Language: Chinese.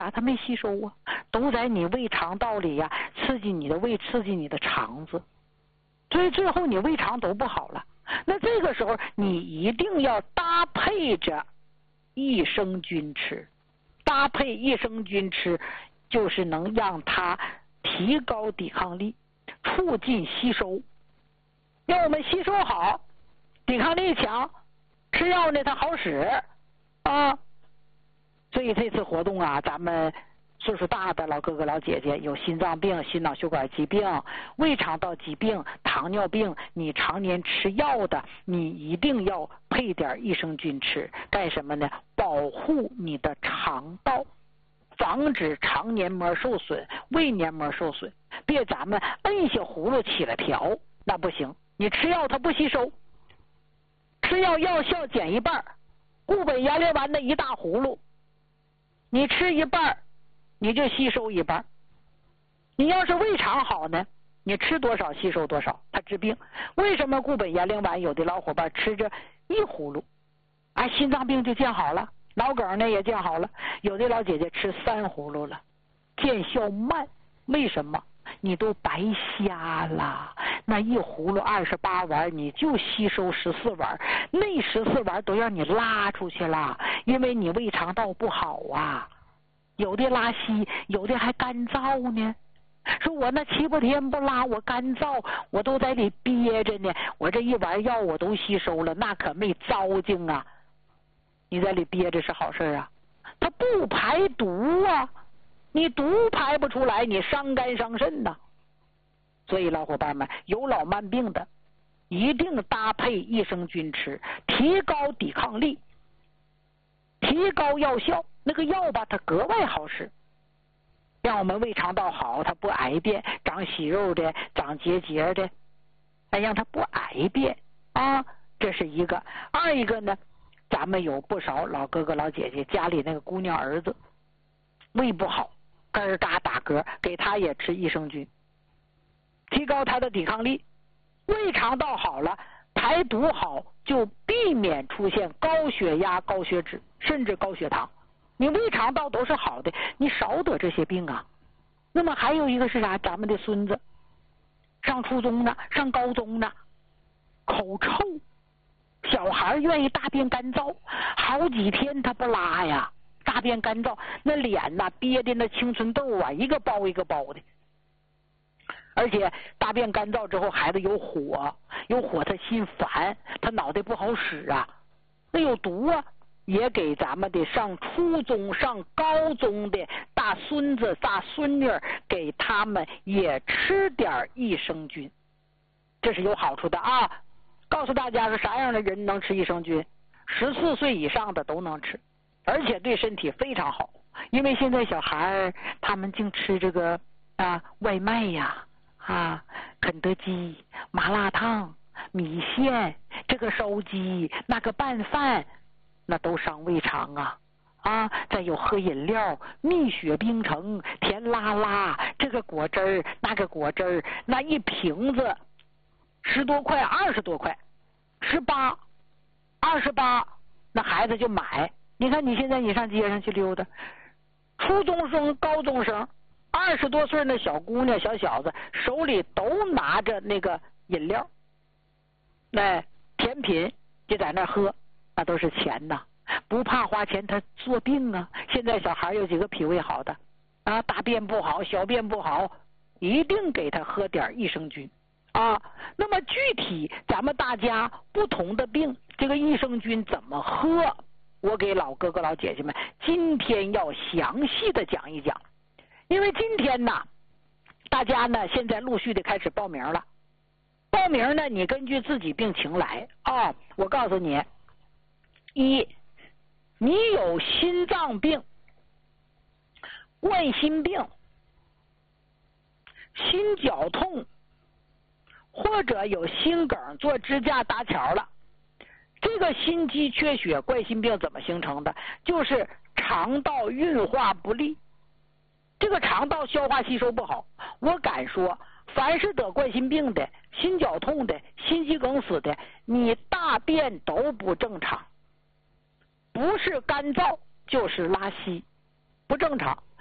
它没吸收啊，都在你胃肠道里呀，刺激你的胃，刺激你的肠子，所以最后你胃肠都不好了。那这个时候你一定要搭配着益生菌吃，搭配益生菌吃，就是能让它提高抵抗力，促进吸收。要我们吸收好，抵抗力强，吃药呢它好使啊。所以这次活动啊，咱们岁数大的老哥哥老姐姐，有心脏病、心脑血管疾病、胃肠道疾病、糖尿病，你常年吃药的，你一定要配点益生菌吃。干什么呢？保护你的肠道，防止肠黏膜受损、胃黏膜受损。别咱们摁下葫芦起了瓢，那不行。你吃药它不吸收，吃药药效减一半，固本牙列丸的一大葫芦，你吃一半你就吸收一半。你要是胃肠好呢，你吃多少吸收多少，它治病。为什么固本牙列丸有的老伙伴吃着一葫芦，心脏病就见好了，脑梗呢也见好了。有的老姐姐吃3葫芦了，见效慢。为什么？你都白瞎了。那一葫芦28丸，你就吸收14丸，那14丸都让你拉出去了，因为你胃肠道不好啊。有的拉稀，有的还干燥呢。说我那7、8天不拉，我干燥，我都在里憋着呢，我这一丸药我都吸收了，那可没糟践啊。你在里憋着是好事啊，它不排毒啊，你毒排不出来，你伤肝伤肾呐。所以老伙伴们，有老慢病的一定搭配益生菌吃，提高抵抗力，提高药效。那个药吧，它格外好使，让我们胃肠道好，它不癌变，长息肉的，长结节的，让它不癌变啊。这是一个。二一个呢，咱们有不少老哥哥老姐姐家里那个姑娘儿子胃不好，咯儿嘎打嗝，给他也吃益生菌，提高他的抵抗力。胃肠道好了，排毒好，就避免出现高血压、高血脂，甚至高血糖。你胃肠道都是好的，你少得这些病啊。那么还有一个是啥？咱们的孙子上初中呢，上高中呢，口臭，小孩愿意大便干燥，好几天他不拉呀，大便干燥，那脸呐憋的那青春痘啊，一个包一个包的。而且大便干燥之后，孩子有火，他心烦，他脑袋不好使啊，那有毒啊。也给咱们的上初中、上高中的大孙子、大孙女，给他们也吃点益生菌，这是有好处的啊。告诉大家是啥样的人能吃益生菌？14岁以上的都能吃，而且对身体非常好。因为现在小孩他们净吃这个外卖呀，肯德基、麻辣烫、米线，这个烧鸡，那个拌饭，那都伤胃肠啊！再有喝饮料，蜜雪冰城、甜拉拉，这个果汁儿，那个果汁儿，那一瓶子10多块、20多块，18、28，那孩子就买。你看你现在你上街上去溜达，初中生、高中生，20多岁的小姑娘、小小子，手里都拿着那个饮料，甜品就在那喝。那都是钱呐，不怕花钱他做病啊。现在小孩有几个脾胃好的大便不好，小便不好，一定给他喝点益生菌啊。那么具体咱们大家不同的病，这个益生菌怎么喝，我给老哥哥老姐姐们今天要详细的讲一讲。因为今天呢，大家呢现在陆续的开始报名了。报名呢，你根据自己病情来我告诉你，一，你有心脏病、冠心病、心绞痛，或者有心梗，做支架搭桥了。这个心肌缺血冠心病怎么形成的？就是肠道运化不利，这个肠道消化吸收不好。我敢说，凡是得冠心病的、心绞痛的、心肌梗死的，你大便都不正常，不是干燥就是拉稀， 不正常。